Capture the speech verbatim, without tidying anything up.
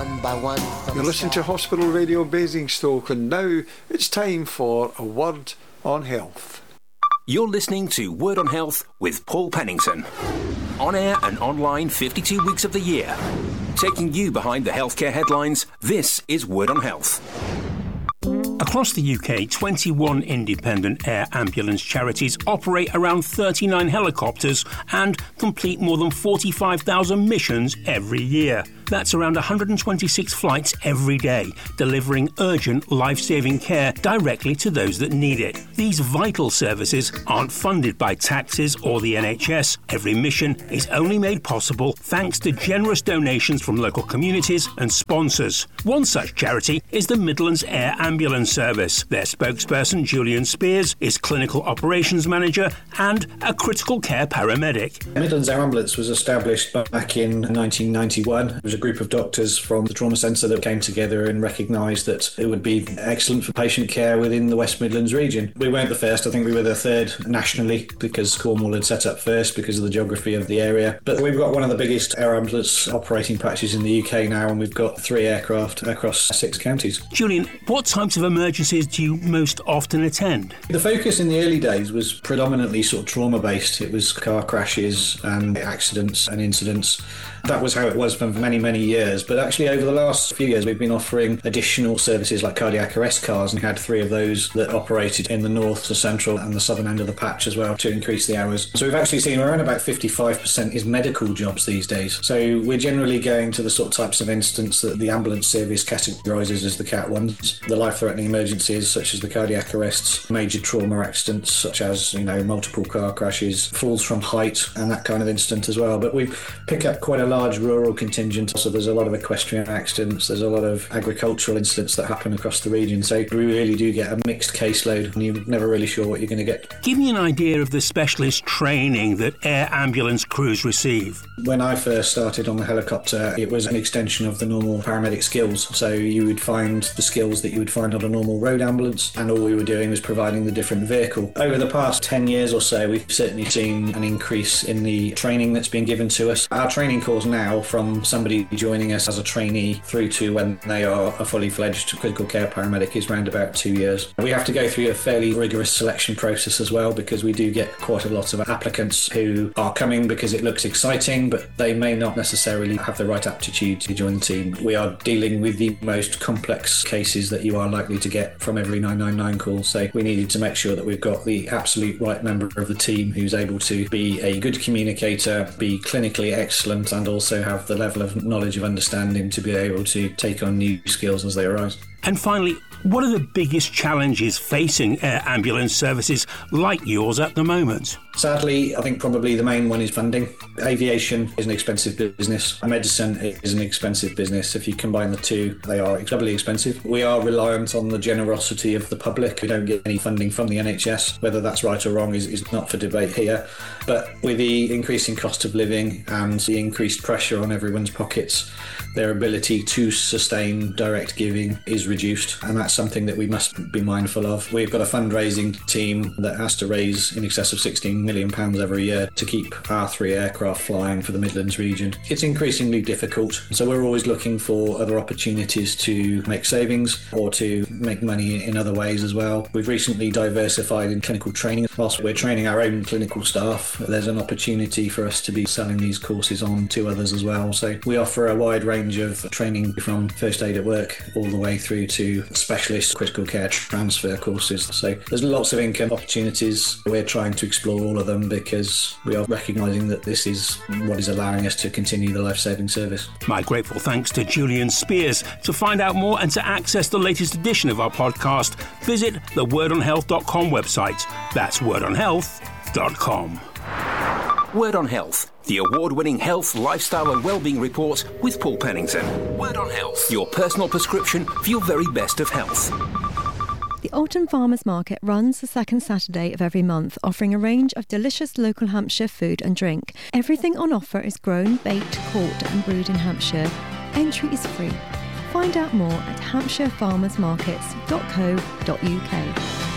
one by one. You're listening to Hospital Radio Basingstoke, and now it's time for a word on health. You're listening to Word on Health with Paul Pennington. On air and online fifty-two weeks of the year. Taking you behind the healthcare headlines, this is Word on Health. Across the U K, twenty-one independent air ambulance charities operate around thirty-nine helicopters and complete more than forty-five thousand missions every year. That's around one hundred twenty-six flights every day, delivering urgent, life-saving care directly to those that need it. These vital services aren't funded by taxes or the N H S. Every mission is only made possible thanks to generous donations from local communities and sponsors. One such charity is the Midlands Air Ambulance Service. Their spokesperson, Julian Spears, is Clinical Operations Manager and a critical care paramedic. Midlands Air Ambulance was established back in nineteen ninety-one. It was a group of doctors from the trauma centre that came together and recognised that it would be excellent for patient care within the West Midlands region. We weren't the first, I think we were the third nationally, because Cornwall had set up first because of the geography of the area. But we've got one of the biggest air ambulance operating patches in the U K now, and we've got three aircraft across six counties. Julian, what types of emergencies do you most often attend? The focus in the early days was predominantly sort of trauma-based. It was car crashes and accidents and incidents. That was how it was for many, many years. But actually, over the last few years, we've been offering additional services like cardiac arrest cars, and we had three of those that operated in the north, the central and the southern end of the patch as well to increase the hours. So we've actually seen around about fifty-five percent is medical jobs these days. So we're generally going to the sort of types of incidents that the ambulance service categorises as the C A T ones, the life-threatening emergencies such as the cardiac arrests, major trauma accidents such as, you know, multiple car crashes, falls from height and that kind of incident as well. But we pick up quite a large rural contingent, so there's a lot of equestrian accidents, there's a lot of agricultural incidents that happen across the region, so we really do get a mixed caseload and you're never really sure what you're going to get. Give me an idea of the specialist training that air ambulance crews receive. When I first started on the helicopter, it was an extension of the normal paramedic skills, so you would find the skills that you would find on a normal road ambulance, and all we were doing was providing the different vehicle. Over the past ten years or so, we've certainly seen an increase in the training that's been given to us. Our training course now, from somebody joining us as a trainee through to when they are a fully fledged critical care paramedic, is around about two years. We have to go through a fairly rigorous selection process as well, because we do get quite a lot of applicants who are coming because it looks exciting, but they may not necessarily have the right aptitude to join the team. We are dealing with the most complex cases that you are likely to get from every nine nine nine call, so we needed to make sure that we've got the absolute right member of the team who's able to be a good communicator, be clinically excellent, and also have the level of knowledge of understanding to be able to take on new skills as they arise. And finally, what are the biggest challenges facing air ambulance services like yours at the moment? Sadly, I think probably the main one is funding. Aviation is an expensive business. Medicine is an expensive business. If you combine the two, they are doubly expensive. We are reliant on the generosity of the public. We don't get any funding from the N H S. Whether that's right or wrong is, is not for debate here. But with the increasing cost of living and the increased pressure on everyone's pockets, their ability to sustain direct giving is reduced, and that's something that we must be mindful of. We've got a fundraising team that has to raise in excess of sixteen million pounds every year to keep our three aircraft flying for the Midlands region. It's increasingly difficult, so we're always looking for other opportunities to make savings or to make money in other ways as well. We've recently diversified in clinical training. Whilst we're training our own clinical staff, there's an opportunity for us to be selling these courses on to others as well. So we offer a wide range of training from first aid at work all the way through to specialist critical care transfer courses. So there's lots of income opportunities. We're trying to explore all of them because we are recognising that this is what is allowing us to continue the life-saving service. My grateful thanks to Julian Spears. To find out more and to access the latest edition of our podcast, visit the word on health dot com website. That's word on health dot com. Word on Health, the award-winning health, lifestyle and wellbeing report with Paul Pennington. Word on Health, your personal prescription for your very best of health. The Alton Farmers Market runs the second Saturday of every month, offering a range of delicious local Hampshire food and drink. Everything on offer is grown, baked, caught and brewed in Hampshire. Entry is free. Find out more at hampshire farmers markets dot co dot uk.